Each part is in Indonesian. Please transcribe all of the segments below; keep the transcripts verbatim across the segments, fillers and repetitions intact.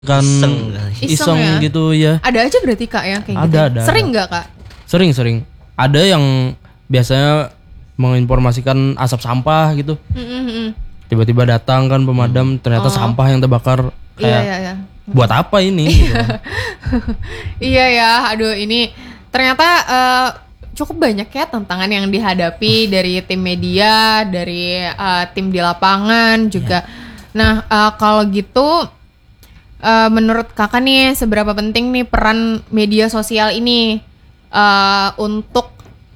kan Iseng. iseng, Iseng ya? gitu ya. Ada aja berarti Kak ya kayak Ada, gitu. ada, Sering ada. nggak Kak? Sering-sering. Ada yang biasanya menginformasikan asap sampah gitu. Mm-mm. Tiba-tiba datang kan pemadam, ternyata Oh. sampah yang terbakar. Iya Kayak iya iya. buat apa ini? Gitu kan. Iya ya, aduh ini ternyata eh, cukup banyak ya tantangan yang dihadapi dari tim media, dari eh, tim di lapangan juga. Nah eh, kalau gitu, eh, menurut kakak nih seberapa penting nih peran media sosial ini eh, untuk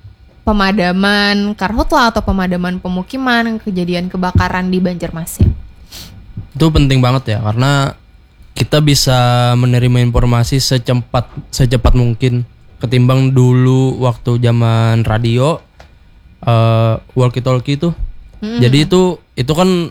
pemadaman karhutla atau pemadaman pemukiman kejadian kebakaran di Banjarmasin? Itu penting banget ya, karena kita bisa menerima informasi secepat secepat mungkin ketimbang dulu waktu zaman radio, uh, walkie talkie itu. Hmm. Jadi itu itu kan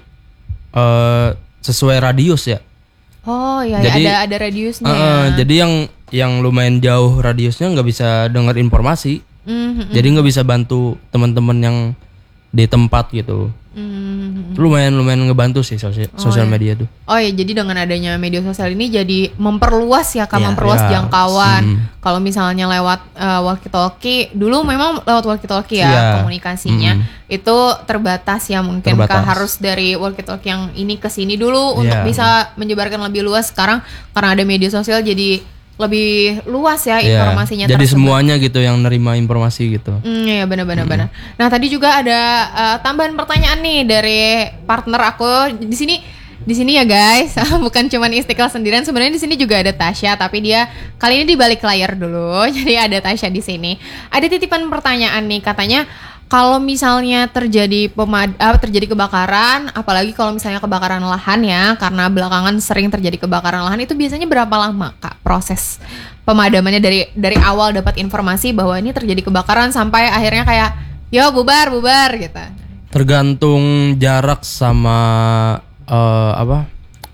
uh, sesuai radius ya. Oh ya, Jadi, ada ada radiusnya. Uh, uh, ya. Jadi yang yang lumayan jauh radiusnya nggak bisa dengar informasi. Mhm. Jadi nggak bisa bantu teman-teman yang di tempat gitu. Mhm. Lumayan lumayan ngebantu sih sosial, sosial iya. media tuh. Oh ya, jadi dengan adanya media sosial ini jadi memperluas ya, Kak, Ya, memperluas ya. jangkauan. Hmm. Kalau misalnya lewat uh, walkie-talkie, dulu memang lewat walkie-talkie ya Iya. komunikasinya. Hmm. Itu terbatas ya, mungkin Kak, Terbatas. harus dari walkie-talkie yang ini ke sini dulu untuk Iya. bisa menyebarkan lebih luas. Sekarang karena ada media sosial jadi lebih luas ya Iya. informasinya Jadi tersebar. semuanya gitu yang nerima informasi gitu. Hmm, ya benar-benar benar. Nah tadi juga ada uh, tambahan pertanyaan nih dari partner aku di sini. Di sini ya guys, bukan cuman Istiqlal sendirian. Sebenarnya di sini juga ada Tasya, tapi dia kali ini di balik layar dulu. Jadi ada Tasya di sini. Ada titipan pertanyaan nih, katanya kalau misalnya terjadi pemad- ah, terjadi kebakaran, apalagi kalau misalnya kebakaran lahan ya, karena belakangan sering terjadi kebakaran lahan, itu biasanya berapa lama Kak proses pemadamannya dari dari awal dapat informasi bahwa ini terjadi kebakaran sampai akhirnya kayak yo bubar bubar gitu. Tergantung jarak sama eh, apa?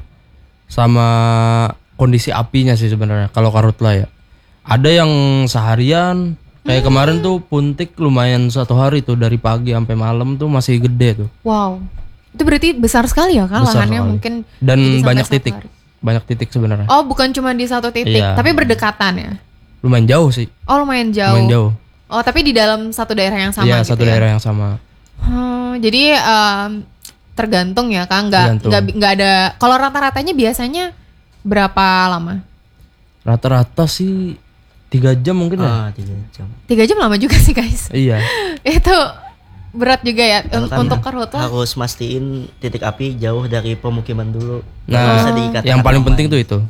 Sama kondisi apinya sih sebenarnya. Kalau karhutla ya. Ada yang seharian. Kayak kemarin tuh Puntik lumayan satu hari tuh, dari pagi sampai malam tuh masih gede tuh. Wow, itu berarti besar sekali ya Kak Besar lahannya, sekali. mungkin Dan jadi sampai banyak satu titik. hari. Banyak titik sebenarnya. Oh bukan cuma di satu titik, Iya. tapi berdekatan ya. Lumayan jauh sih. Oh lumayan jauh. Lumayan jauh. Oh tapi di dalam satu daerah yang sama Iya, gitu satu ya? daerah yang sama. Hmm, jadi em, tergantung ya Kak, nggak Tergantung. nggak nggak ada. Kalau rata-ratanya biasanya berapa lama? Rata-rata sih tiga jam mungkin ya. Ah, tiga jam. Tiga jam lama juga sih guys. Iya. Itu berat juga ya Karena un- kan untuk karhutla. harus mastiin titik api jauh dari pemukiman dulu. Nah, Bisa dikatakan yang paling aman. penting tuh itu.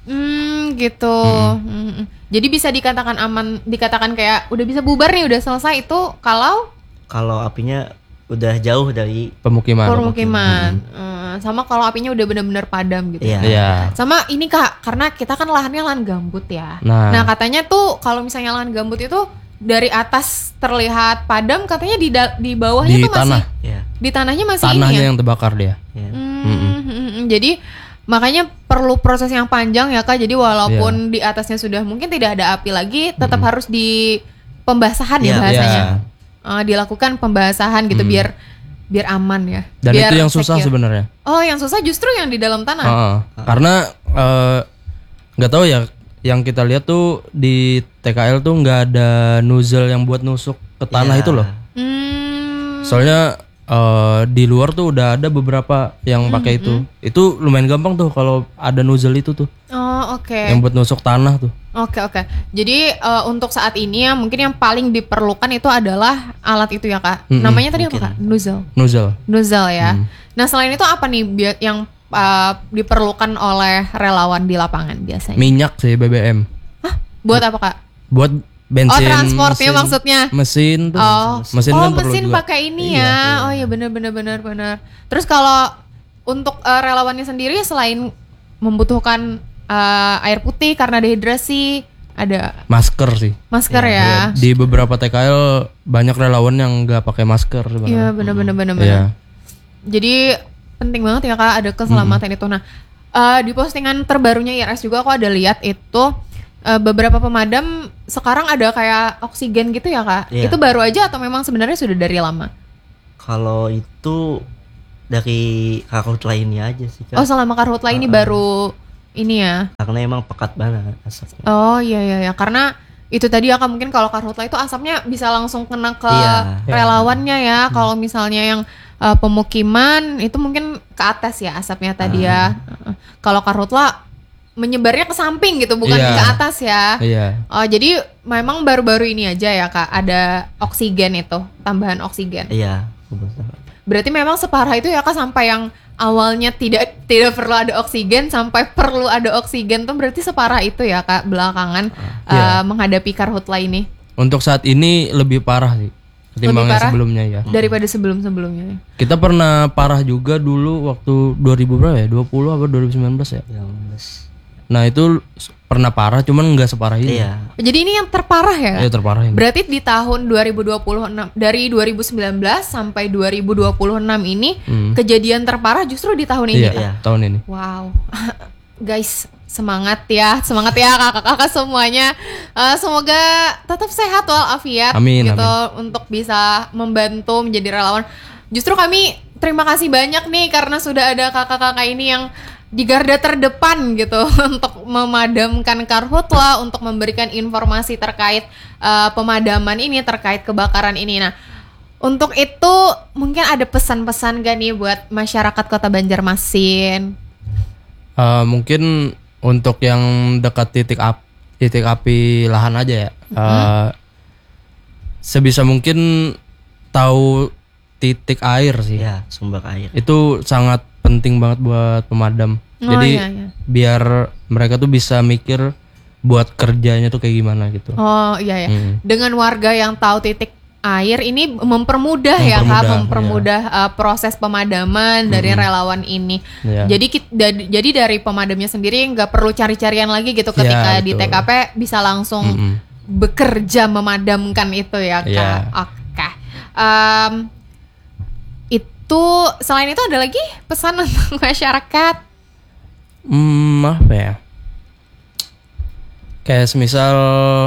Hmm gitu. Mm-mm. Jadi bisa dikatakan aman, dikatakan kayak udah bisa bubar nih, udah selesai itu kalau Kalau apinya udah jauh dari Pemukiman. permukiman. Hmm, sama kalau apinya udah benar-benar padam gitu. Iya. Iya. Sama ini Kak, karena kita kan lahannya lahan gambut ya. Nah. katanya tuh kalau misalnya lahan gambut itu dari atas terlihat padam, katanya di da- di bawahnya Di tuh masih tanah. ya. di tanahnya masih Tanahnya ini ya. yang terbakar dia. ya. Hmm, hmm, hmm. Jadi makanya perlu proses yang panjang ya Kak. Jadi walaupun di atasnya sudah mungkin tidak ada api lagi, tetap harus di pembasahan ya Iya, bahasanya. iya. Eh, dilakukan pembasahan gitu Hmm. biar biar aman ya. Dan Biar itu yang susah secure. sebenarnya. Oh, yang susah justru yang di dalam tanah. Heeh. Karena eh, nggak tahu ya, yang kita lihat tuh di T K L tuh nggak ada nozzle yang buat nusuk ke tanah Iya. itu loh. Hmm. Soalnya eh, di luar tuh udah ada beberapa yang pakai itu. Itu lumayan gampang tuh kalau ada nozzle itu tuh, Oh, oke. yang buat nusuk tanah tuh. Oke, oke. Jadi eh, untuk saat ini ya mungkin yang paling diperlukan itu adalah alat itu ya Kak. Mm-mm, Namanya tadi apa Kak? Nozzle. Nozzle. Nozzle ya. Nah, selain itu apa nih bi- yang eh, diperlukan oleh relawan di lapangan biasanya? Minyak sih, B B M. Hah? Buat apa Kak? Buat bensin. Oh, transportnya mesin- maksudnya. Mesin tuh. Oh, Mesin oh kan perlu mesin juga. pakai ini ya. Oh iya benar benar benar benar. Terus kalau untuk eh, relawannya sendiri selain membutuhkan eh, air putih karena dehidrasi, ada Masker sih. masker ya. Di beberapa T K L banyak relawan yang nggak pakai masker Iya sebenarnya. benar benar benar Iya. benar. Jadi penting banget ya Kak ada keselamatan itu. Nah, eh, di postingan terbarunya I R S juga aku ada lihat itu eh, beberapa pemadam sekarang ada kayak oksigen gitu ya Kak. Iya. Itu baru aja atau memang sebenarnya sudah dari lama? Kalau itu dari karhutla ini aja sih Kak. Oh selama karhutla ini baru ini ya. Karena emang pekat banget asapnya. Oh iya iya ya, karena itu tadi ya Kak, mungkin kalau karhutla itu asapnya bisa langsung kena ke Iya. relawannya ya. Kalau misalnya yang uh, pemukiman itu mungkin ke atas ya asapnya tadi ya. Uh, Kalau karhutla menyebarnya ke samping gitu, bukan Iya. ke atas ya. Iya. Oh, jadi memang baru-baru ini aja ya Kak ada oksigen itu, tambahan oksigen. Iya. kebetulan. Berarti memang separah itu ya Kak, sampai yang awalnya tidak tidak perlu ada oksigen sampai perlu ada oksigen tuh berarti separah itu ya Kak belakangan uh, Iya. menghadapi karhutla ini. Untuk saat ini lebih parah sih ketimbang Lebih yang parah? sebelumnya ya. Daripada sebelum-sebelumnya. Kita pernah parah juga dulu waktu dua ribu berapa ya? dua puluh apa dua ribu sembilan belas ya? Yang mes- Nah, itu s- pernah parah cuman nggak separah ini. Iya. Jadi ini yang terparah ya Kak? Iya, terparah ini. Berarti di tahun dua ribu dua puluh enam, dari dua ribu sembilan belas sampai dua ribu dua puluh enam ini Hmm. kejadian terparah justru di tahun ini Iya, Kak? Iya. tahun ini. Wow, guys, semangat ya, semangat ya kakak-kakak semuanya. Eh, semoga tetap sehat walafiat, Amin, gitu, untuk bisa membantu menjadi relawan. Justru kami terima kasih banyak nih karena sudah ada kakak-kakak ini yang di garda terdepan gitu untuk memadamkan karhutla, untuk memberikan informasi terkait eh, pemadaman ini, terkait kebakaran ini. Nah, untuk itu mungkin ada pesan-pesan gak nih buat masyarakat Kota Banjarmasin? Eh, mungkin untuk yang dekat titik ap titik api lahan aja ya. Eh, sebisa mungkin tahu titik air sih. Iya, sumber air. Itu sangat penting banget buat pemadam. Oh, Jadi iya, iya. biar mereka tuh bisa mikir buat kerjanya tuh kayak gimana gitu. Oh iya ya. Hmm. Dengan warga yang tahu titik air ini mempermudah, ya Kak, Mempermudah, mempermudah uh, proses pemadaman dari relawan ini. Iya. Jadi kit- da- jadi dari pemadamnya sendiri nggak perlu cari-carian lagi gitu Iya, ketika di betul. T K P bisa langsung Mm-mm. bekerja memadamkan itu ya Kak. Iya. Oke. Em, itu selain itu ada lagi pesan untuk masyarakat? Hmm, apa ya? Kayak semisal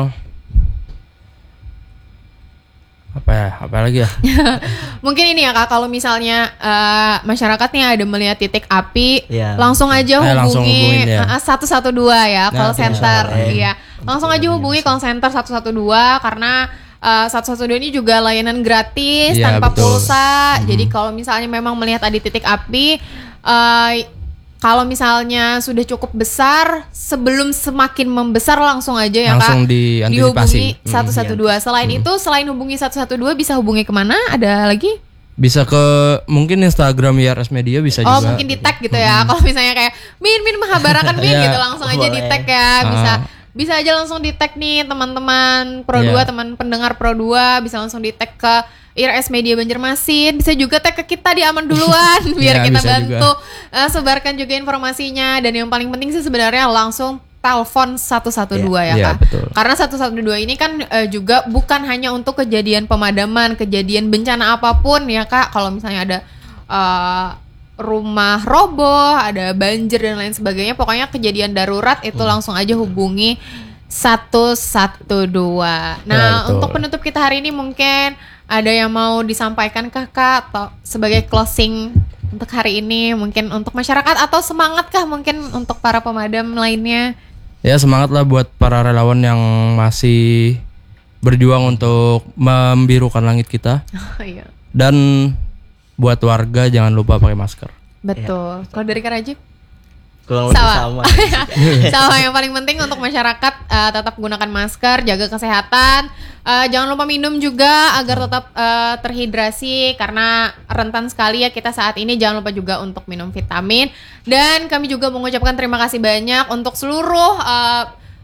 apa ya? Apa lagi ya? Mungkin ini ya Kak, kalau misalnya eh, masyarakatnya ada melihat titik api, Iya. langsung aja Eh, langsung hubungi hubungin, ya. eh, satu satu dua ya, call Nah, center. bisa. Iya, langsung aja hubungi call center satu satu dua karena eh, satu satu dua ini juga layanan gratis Iya, tanpa betul. pulsa. Jadi kalau misalnya memang melihat ada titik api, eh, kalau misalnya sudah cukup besar, sebelum semakin membesar langsung aja ya Langsung Kak, diantisipasi. dihubungi Mm, satu satu dua. Selain itu, selain hubungi satu satu dua bisa hubungi kemana? Ada lagi? Bisa ke mungkin Instagram I R S Media bisa Oh juga. mungkin di tag gitu ya. Kalau misalnya kayak Min Min Mahabarakan Min Iya. gitu, langsung aja di Boleh. tag ya. Bisa Ah. bisa aja langsung di tag nih teman-teman Pro dua, Iya. teman pendengar Pro dua bisa langsung di tag ke I R S Media Banjarmasin. Bisa juga tag ke kita di Aman duluan biar Iya, kita bisa bantu eh, sebarkan juga informasinya. Dan yang paling penting sih sebenarnya langsung telepon satu satu dua ya Iya, Kak. betul. Karena satu satu dua ini kan eh, juga bukan hanya untuk kejadian pemadaman, kejadian bencana apapun ya Kak. Kalau misalnya ada eh, rumah roboh, ada banjir dan lain sebagainya, pokoknya kejadian darurat itu langsung aja hubungi satu satu dua. Nah, Ya, betul. untuk penutup kita hari ini mungkin ada yang mau disampaikan Kakak atau sebagai closing untuk hari ini, mungkin untuk masyarakat atau semangat kah mungkin untuk para pemadam lainnya? Ya, semangat lah buat para relawan yang masih berjuang untuk membirukan langit kita. Oh iya. Dan buat warga jangan lupa pakai masker. Betul. Kalau dari Kak Rajib? Kurang lebih Sama. sama. Sama, yang paling penting untuk masyarakat eh, tetap gunakan masker, jaga kesehatan, eh, jangan lupa minum juga agar tetap eh, terhidrasi karena rentan sekali ya kita saat ini. Jangan lupa juga untuk minum vitamin, dan kami juga mengucapkan terima kasih banyak untuk seluruh eh,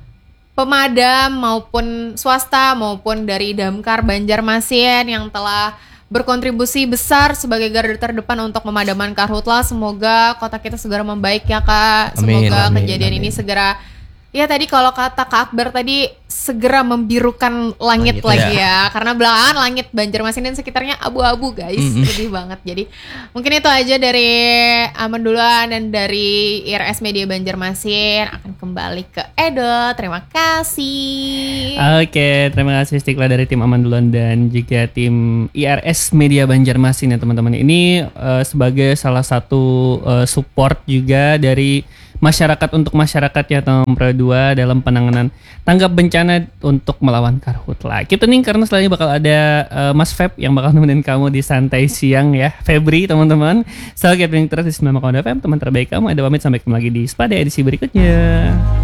pemadam maupun swasta maupun dari Damkar Banjarmasin yang telah berkontribusi besar sebagai garda terdepan untuk pemadaman karhutla. Semoga kota kita segera membaik ya Kak. Amin, Semoga amin, kejadian amin. ini segera, ya tadi kalau kata Kak Akbar tadi, segera membirukan langit, Langit, lagi ya. Karena belakangan langit Banjarmasin dan sekitarnya abu-abu guys. Mm-mm. Sedih banget. Jadi mungkin itu aja dari Aman duluan dan dari I R S Media Banjarmasin. Akan kembali ke Edo. Terima kasih. Oke, terima kasih Istiqlal dari tim Aman Duluan dan juga tim I R S Media Banjarmasin ya teman-teman. Ini eh, sebagai salah satu eh, support juga dari masyarakat untuk masyarakat ya nomor dua dalam penanganan tanggap bencana untuk melawan karhutla. Kita nih karena selanjutnya bakal ada uh, Mas Feb yang bakal nemenin kamu di santai siang ya. Febri teman-teman. Selalu keep terus di sembilan koma dua F M, teman terbaik kamu. Ada pamit sampai ketemu lagi di Spada edisi berikutnya.